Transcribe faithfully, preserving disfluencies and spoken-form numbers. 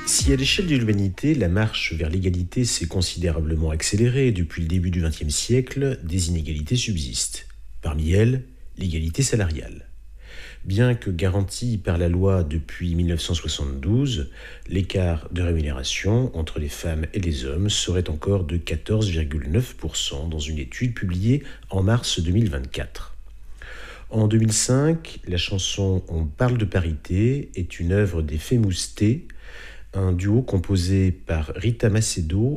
Si à l'échelle de l'humanité, la marche vers l'égalité s'est considérablement accélérée depuis le début du vingtième siècle, des inégalités subsistent. Parmi elles, l'égalité salariale. Bien que garantie par la loi depuis mille neuf cent soixante-douze, l'écart de rémunération entre les femmes et les hommes serait encore de quatorze virgule neuf pour cent dans une étude publiée en mars deux mille vingt-quatre. En deux mille cinq, la chanson On parle de parité est une œuvre des Famous T, un duo composé par Rita Macedo